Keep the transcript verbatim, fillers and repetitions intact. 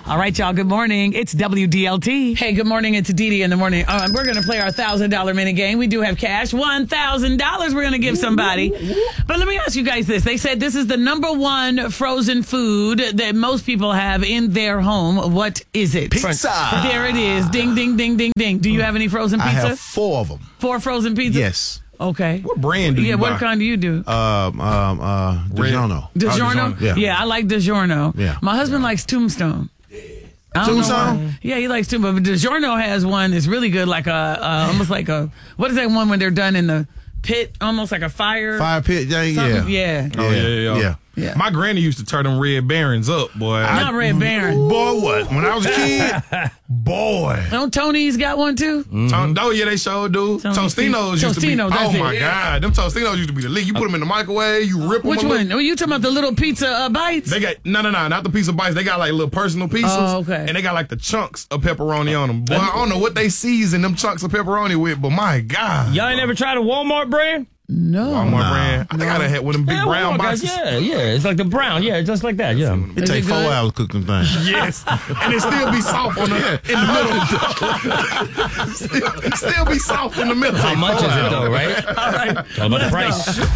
All right, y'all. Good morning. It's W D L T. Hey, good morning. It's Dee Dee in the morning. Uh, we're going to play our one thousand dollars mini game. We do have cash. one thousand dollars we're going to give somebody. But let me ask you guys this. They said this is the number one frozen food that most people have in their home. What is it? Pizza. There it is. Ding, ding, ding, ding, ding. Do you have any frozen pizza? I have four of them. Four frozen pizzas? Yes. Okay. What brand do you Yeah, buy? what kind do you do? Um, um, uh, DiGiorno. DiGiorno? DiGiorno? Yeah. I like DiGiorno. Yeah. My husband likes Tombstone. I don't know Tombstone? why. Yeah, he likes Tombstone. But DiGiorno has one that's really good, like a, uh, almost like a, what is that one when they're done in the pit, almost like a fire? Fire pit. Yeah, yeah. Something? Yeah. Oh, yeah, yeah, yeah. yeah. Yeah. My granny used to turn them Red Barons up, boy. Not Red Baron. Boy, what? When I was a kid, boy. Don't Tony's got one too? Mm-hmm. Oh, yeah, they sure do. Tony- Tostinos used to be. Tostino, that's Oh, my it. God. Them Tostinos used to be the league. You put them in the microwave, you rip them. Which a little- one? Are you talking about the little pizza uh, bites? They got, no, no, no, not the pizza bites. They got like little personal pieces. Oh, okay. And they got like the chunks of pepperoni on them. Boy, I don't know what they season them chunks of pepperoni with, but my God. Y'all ain't never tried a Walmart brand? No. Walmart Nah. brand. I think I done had one of them big Yeah, brown Walmart guys, boxes. Yeah, yeah. It's like the brown. Yeah, just like that. Yeah. It Is take it four good? hours to cook them things. Yes. And it still be soft on the, in the middle. still, still be soft in the middle. How much is it though, right? All right. All about the price.